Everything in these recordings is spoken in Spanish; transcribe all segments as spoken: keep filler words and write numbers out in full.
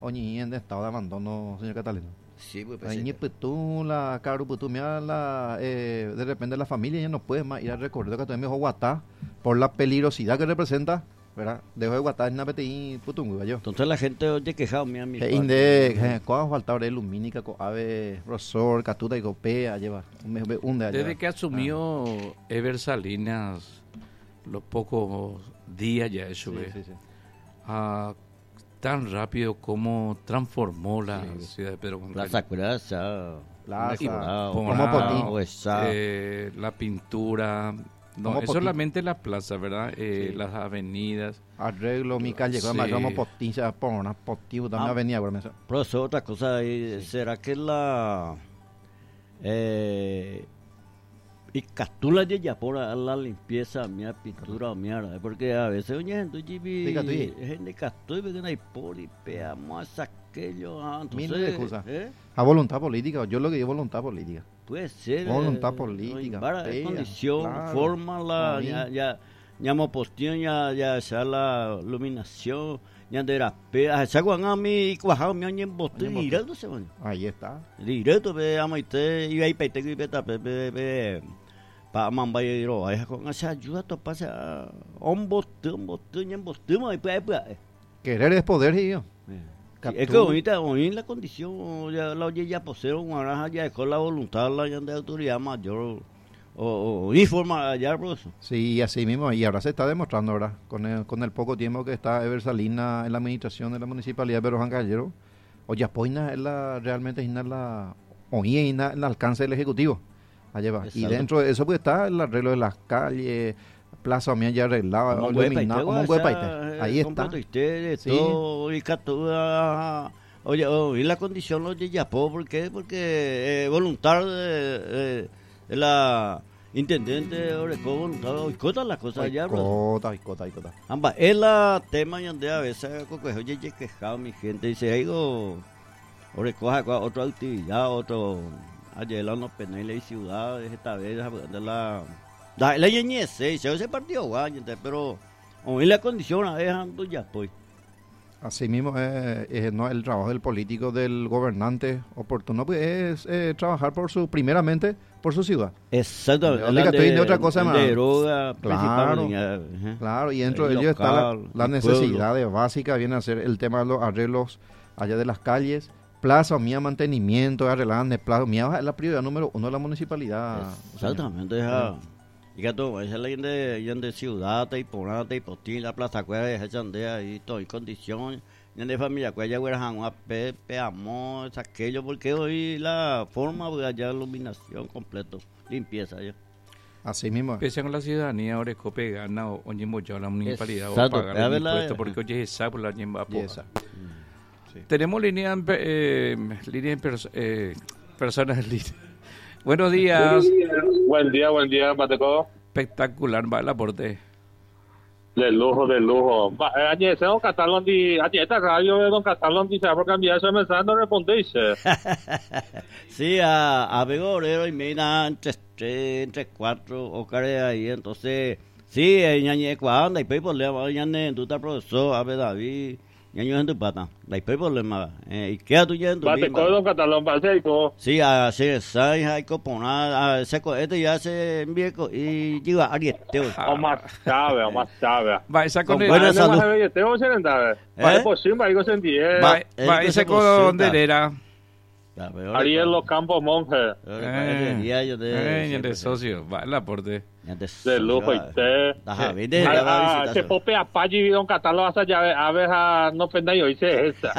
oñi en estado de abandono, señor Catalino. Sí, pues, Ahí ni putú, la caro putú, mira, la, eh, de repente la familia ya no puede más ir al recorrido que tuvimos en Guatá por la peligrosidad que representa, ¿verdad? Dejo de Guatá en una P T I putú, yo. Entonces la gente oye quejado, mira, mi Que inde, ¿cuál falta ahora lumínica, ave, rosor, catuta y copea, lleva un mes, un de allá. Desde que asumió ah. Ever Salinas, los pocos días ya eso, sí, sí, sí. Uh, tan rápido como transformó la sí. ciudad de Pedro Juan Plaza Plaza, Plaza, Ponao, eh, la pintura, no, es solamente la plaza, ¿verdad? Eh, sí. Las avenidas. Arreglo, mi calle, sí. Como potincha, por una potivo, también ah, avenida, por eso. Profesor, otra cosa ahí, sí. ¿será que la eh, y castula de ya por la limpieza, mi pintura, mierda, porque a veces oye, entonces vi gente castula que no hay poli, peamos aquello, entonces, ¿eh? A voluntad política, yo lo que digo voluntad política. Puede ser. Voluntad política. Para pea, condición, claro, forma la, ya, ya, llamo postín, ya, ya, ya la iluminación, ya de la pea, ya cuando a mí, cuajado, me han embotado directo, se van. Ahí está. Directo, ve, amo, y te, y ahí, pete, y peta, pe, pe, pe, para mambayero, ahí, con esa ayuda, to pasa, un botón, un botón, un botón, y pues, pues. Querer es poder, y yo. Sí, es que ahorita, hoy en la condición, ya la oye ya poseen una ya dejó la voluntad la de autoridad mayor o, o informa allá, profesor. Sí, así mismo, y ahora se está demostrando ahora, con el, con el poco tiempo que está Ever Salinas en la administración de la municipalidad de Pedro Juan Caballero, oye, Poina es la, realmente es la, oye, es el alcance del Ejecutivo, allá va, y dentro de eso pues está el arreglo de las calles, Plaza Mía ya arreglada, iluminada, como un huepaite. Ahí está. Sí. Todo, y catuda, oye, oh, y la condición lo de Yapó, ¿por qué? Porque eh, voluntad de eh, la intendente Oreco, voluntad, cota las cosas allá, bro. Cota, cota, cota. Ambas, es la tema y donde a veces, oye, he quejado mi gente, dice, digo, Oreco, otra actividad, otro, ayer los peneles y ciudades, esta vez, de la... La ley es seis, ese partido guay, pero hoy la condición es ando ya estoy. Así mismo es, es no, el trabajo del político, del gobernante oportuno, pues es eh, trabajar por su, primeramente, por su ciudad. Exactamente. No, de, de otra cosa de más. De droga, claro, claro, y dentro de ello está la, la necesidad básica, viene a ser el tema de los arreglos allá de las calles, plaza, mía, mantenimiento, arreglar de plaza, mía es la prioridad número uno de la municipalidad. Exactamente, ja. Y que todo, esa ley de, de ciudad, y ponate, y postín, la plaza cueva, esa andea, y todo, y condición, y de familia cueva, güera, una pepe, amor, aquello, porque hoy la forma, pues allá iluminación completo, limpieza ya. Así mismo. Pese con la ciudadanía, Orecope gana, o Ñemboyao, la municipalidad, o pagar el impuesto, porque oye, esa, por la Ñemba, esa. Tenemos línea, eh, línea en pers eh, personas en línea. Buenos días. Buen día, buen día, Mateco. Espectacular, va el aporte. De lujo, de lujo. Ayer ese don Catalón, ayer esta radio de don Catalón dice, por cambiar ese mensaje no respondéis. Sí, a, a Bego Obrero y Mina, entre, entre cuatro, o care ahí, entonces, sí, ñañe cuando, y pues problema, ñañe, tú estás profesor, a ver David, ñaño en tu pata, hay problema, y queda tu ya en tu Mateco, don Catalón, Paseco. Sí, a se sai hay coponar, a se este ya se viejo y llega ariete. O más sabe, o más sabe. Va esa con el buena salud. Este o se anda. Va por sí, va con diez. Va, va ese con derera. Ariel Los Campos Monje. Eh, eh, de socio, va el aporte. De lujo y te. Se pope a Paji y don Catalón hasta ya a ver a no penda yo hice esa.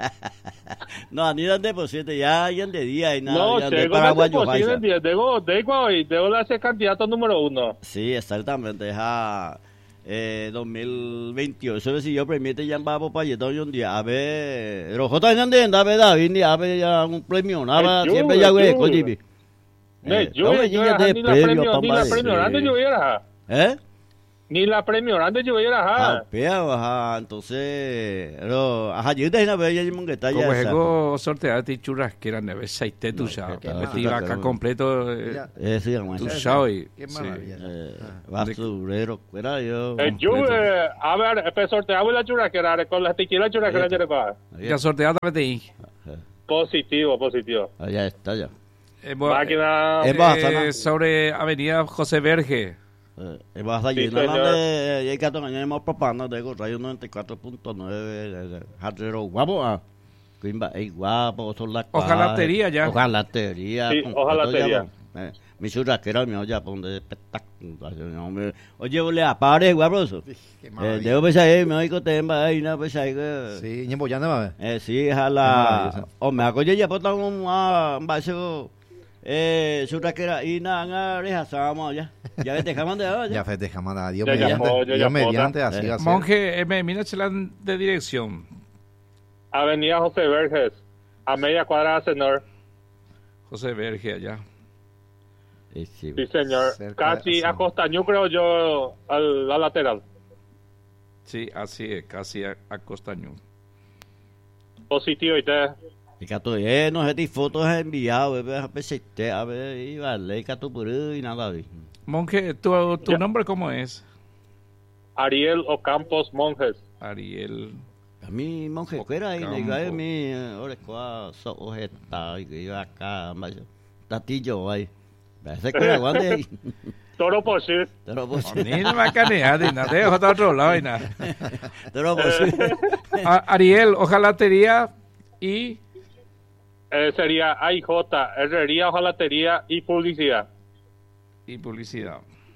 No, ni dan deposito ya ya de día y nada. No, de Paraguayo Paisa. De de de y de la ser candidato número uno. Sí, exactamente, ja. Eh, dos mil veintiocho, eso si yo permite ya va por Payeta hoy un día, a ver, los J en ande, a ver David, a ver ya un premio, nada, siempre ya güey, coño. Eh, yo, yo, ni la premio, ni la premio, ¿dónde yo era? ¿Eh? Ni la premio grande yo voy a la pea baja, entonces, pero ajá, yo te una vez ya que está ya. Como ego sortearte churrasquera neve saite tu chao. Metí vaca completo. Eh, sí, tu chao y qué maravilla. Basurero, fuera yo. Yo a ver, pe sorteaba la churrasquera con la tequila churrasquera ya recuerda. Ya sorteada metí. Positivo, positivo. Ya está ya. Máquina eh, sobre Avenida José Verge. Eh, vas a llenar de hay que tomar más propaganda de Radio noventa y cuatro punto nueve Jarrero guapo ah Quimba es guapo son las Ojalatería ya Ojalatería sí, ojalatería mi churrasquera mi olla ponde espectáculo oye vole apare guapo eso eh debo pensar ahí me oigo temba ahí no pensar que sí ñembo ya no eh sí jala o me hago ya por un vaso eh churrasquera y nada rehazamos ya ya festejamos de ahora ya festejamos a Dios mediante Dios mediante así eh. Monje me mira chelan de dirección Avenida José Verges a media cuadra de Senor José Verges allá sí, sí, sí señor casi a Costañú creo yo al la lateral sí así es casi a, a Costañú positivo y te y que tú eh no sé ti fotos enviado a ver a ver y vale que tú por y nada Monje, ¿tu, tu nombre cómo es? Ariel Ocampos Monjes. Ariel. A mí, monje, fuera ahí, le digo a mí, ahora es cuando soy ojeta, y que yo acá, tatillo ahí. Parece que era guante. Toro por sí. Toro por sí. Ni no me caneas, ni nada, dejo a otro lado y nada. Toro por sí. Ariel, ojalatería y. Eh, sería A I J, herrería, ojalatería y publicidad. Y publicidad.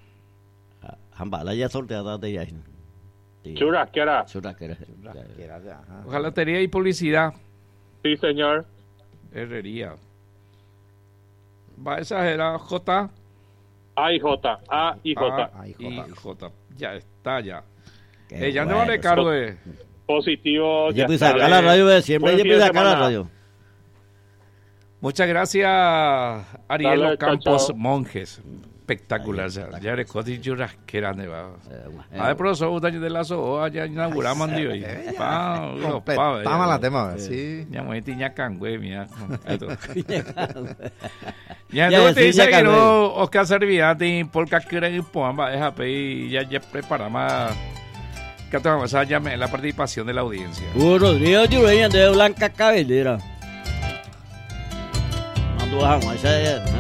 Jambala ya sorteada de ya. Churrasquera. Churrasquera. Ojalatería y publicidad. Sí, señor. Herrería. Va, esa era J. A I J. A I J. A I J. Ya está, ya. Eh, ya no vale cargo de. Positivo. Ya puede sacar la radio, siempre ya puede sacar la radio. Muchas gracias, Ariel Dale, Campos chao. Monjes. Espectacular, ya. Ya eres cosas churrasquera, neva. A ver, profesor, un daño de lazo, ya inauguramos un día ahí. Tama la tema, sí. Ya me tiña cangüe, mía. Ya no te dice que no, Oscar Serviati, por casquera y poamba, deja y ya ya preparamos. Que te vamos a llamar la participación de la audiencia. Uh, Rodrigo Yureña de Blanca Cabellera. Mandó a Juan,